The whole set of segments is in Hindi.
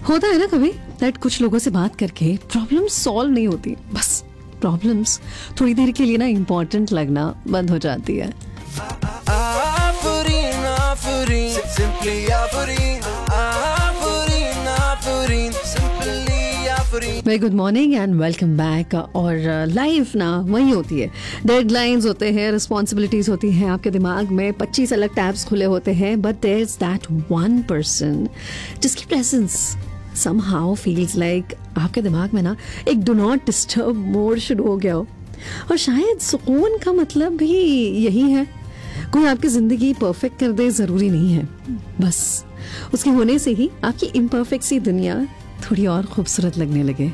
होता है ना कभी दैट कुछ लोगों से बात करके प्रॉब्लम सॉल्व नहीं होती, बस प्रॉब्लम्स थोड़ी देर के लिए ना इम्पोर्टेंट लगना बंद हो जाती है। Very good morning and welcome back. और लाइफ ना वही होती है, डेडलाइंस होते हैं, रिस्पॉन्सिबिलिटीज होती हैं, आपके दिमाग में 25 अलग टैब्स खुले होते हैं, but there is that one person जिसकी प्रेजेंस somehow feels like आपके दिमाग में ना एक डू नॉट डिस्टर्ब मोड शुरू हो गया हो। और शायद सुकून का मतलब भी यही है, कोई आपकी जिंदगी परफेक्ट कर दे जरूरी नहीं है, बस उसके होने से ही आपकी इम्परफेक्ट सी दुनिया थोड़ी और खूबसूरत लगने लगे।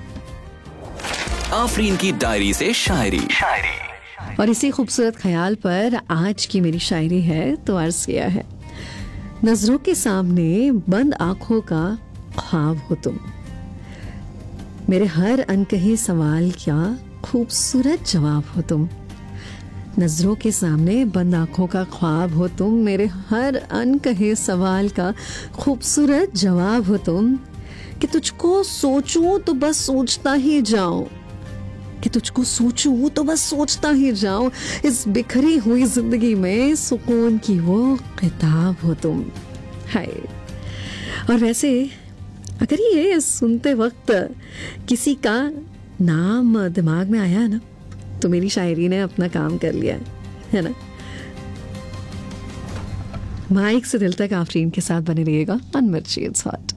आफरीन की डायरी से शायरी। और इसी खूबसूरत ख्याल पर आज की मेरी शायरी है तो अर्ज किया है। नजरों के सामने बंद आंखों का ख्वाब हो तुम, मेरे हर अनकहे सवाल का खूबसूरत जवाब हो तुम। नजरों के सामने बंद आंखों का ख्वाब हो तुम, मेरे हर अनकहे सवाल का खूबसूरत जवाब हो तुम। कि तुझको सोचूं तो बस सोचता ही जाऊं, कि तुझको सोचूं तो बस सोचता ही जाऊं, इस बिखरी हुई जिंदगी में सुकून की वो किताब हो तुम। हाय। और वैसे अगर ये सुनते वक्त किसी का नाम दिमाग में आया ना, तो मेरी शायरी ने अपना काम कर लिया है ना। माइक से दिल तक आफरीन के साथ बने रहिएगा। अनमिर्ची इट्स हॉट।